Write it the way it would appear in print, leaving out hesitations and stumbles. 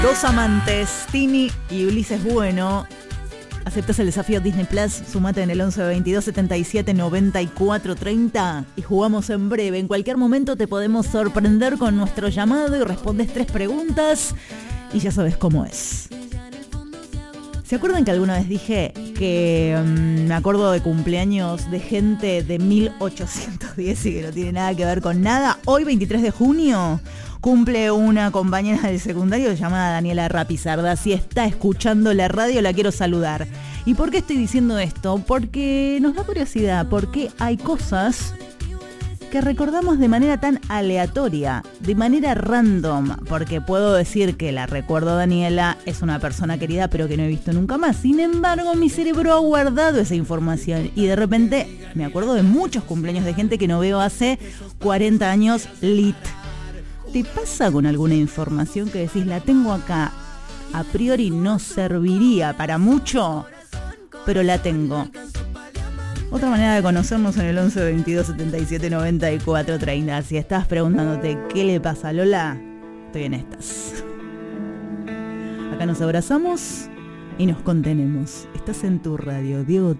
Dos amantes, Tini y Ulises Bueno. ¿Aceptas el desafío Disney Plus? Sumate en el 11 22 77 94 30 y jugamos en breve. En cualquier momento te podemos sorprender con nuestro llamado y respondes 3 preguntas y ya sabes cómo es. ¿Se acuerdan que alguna vez dije que me acuerdo de cumpleaños de gente de 1810 y que no tiene nada que ver con nada? Hoy, 23 de junio, cumple una compañera del secundario llamada Daniela Rapizarda. Si está escuchando la radio, la quiero saludar. ¿Y por qué estoy diciendo esto? Porque nos da curiosidad, porque hay cosas que recordamos de manera tan aleatoria, de manera random, porque puedo decir que la recuerdo a Daniela, es una persona querida pero que no he visto nunca más. Sin embargo, mi cerebro ha guardado esa información y de repente me acuerdo de muchos cumpleaños de gente que no veo hace 40 años lit. ¿Te pasa con alguna información que decís, la tengo acá, a priori no serviría para mucho, pero la tengo? Otra manera de conocernos en el 11 22 77 94 30. Si estás preguntándote qué le pasa a Lola, estoy en estas. Acá nos abrazamos y nos contenemos. Estás en tu radio, Diego.